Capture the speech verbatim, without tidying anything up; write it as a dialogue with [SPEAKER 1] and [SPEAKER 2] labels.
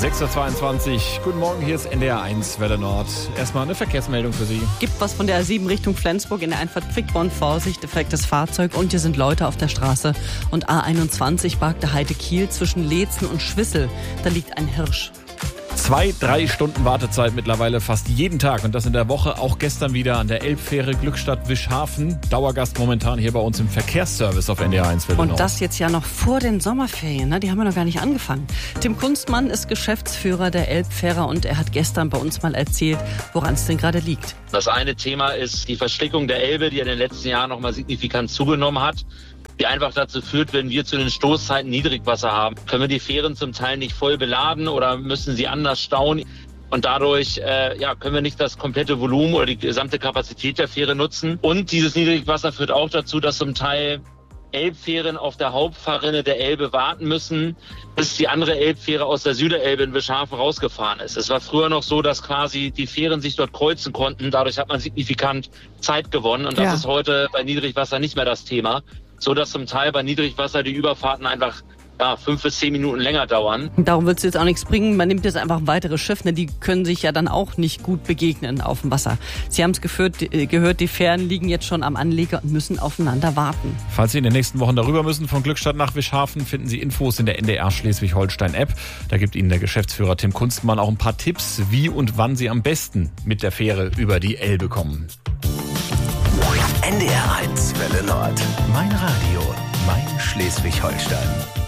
[SPEAKER 1] sechs Uhr zweiundzwanzig. Guten Morgen, hier ist N D R eins Welle Nord. Erstmal eine Verkehrsmeldung für Sie.
[SPEAKER 2] Gibt was von der A sieben Richtung Flensburg in der Einfahrt Quickborn. Vorsicht, defektes Fahrzeug und hier sind Leute auf der Straße. Und A einundzwanzig Bagde Heide-Kiel zwischen Leetzen und Schwissel. Da liegt ein Hirsch.
[SPEAKER 1] Zwei, drei Stunden Wartezeit mittlerweile fast jeden Tag. Und das in der Woche, auch gestern wieder an der Elbfähre Glückstadt-Wischhafen. Dauergast momentan hier bei uns im Verkehrsservice auf N D R eins Welle Nord.
[SPEAKER 2] Und das jetzt ja noch vor den Sommerferien, ne? Die haben wir noch gar nicht angefangen. Tim Kunstmann ist Geschäftsführer der Elbfähre und er hat gestern bei uns mal erzählt, woran es denn gerade liegt.
[SPEAKER 3] Das eine Thema ist die Verschlickung der Elbe, die in den letzten Jahren noch mal signifikant zugenommen hat, die einfach dazu führt, wenn wir zu den Stoßzeiten Niedrigwasser haben, können wir die Fähren zum Teil nicht voll beladen oder müssen sie anders stauen. Und dadurch äh, ja, können wir nicht das komplette Volumen oder die gesamte Kapazität der Fähre nutzen. Und dieses Niedrigwasser führt auch dazu, dass zum Teil Elbfähren auf der Hauptfahrrinne der Elbe warten müssen, bis die andere Elbfähre aus der Süderelbe in Wischhafen rausgefahren ist. Es war früher noch so, dass quasi die Fähren sich dort kreuzen konnten. Dadurch hat man signifikant Zeit gewonnen. Und das
[SPEAKER 2] Ja.
[SPEAKER 3] ist heute bei Niedrigwasser nicht mehr das Thema. So dass zum Teil bei Niedrigwasser die Überfahrten einfach ja, fünf bis zehn Minuten länger dauern.
[SPEAKER 2] Darum wird es jetzt auch nichts bringen. Man nimmt jetzt einfach ein weiteres Schiff. Ne? Die können sich ja dann auch nicht gut begegnen auf dem Wasser. Sie haben es gehört, die Fähren liegen jetzt schon am Anleger und müssen aufeinander warten.
[SPEAKER 1] Falls Sie in den nächsten Wochen darüber müssen, von Glückstadt nach Wischhafen, finden Sie Infos in der N D R Schleswig-Holstein-App. Da gibt Ihnen der Geschäftsführer Tim Kunstmann auch ein paar Tipps, wie und wann Sie am besten mit der Fähre über die Elbe kommen.
[SPEAKER 4] N D R eins Welle Nord. Mein Radio, mein Schleswig-Holstein.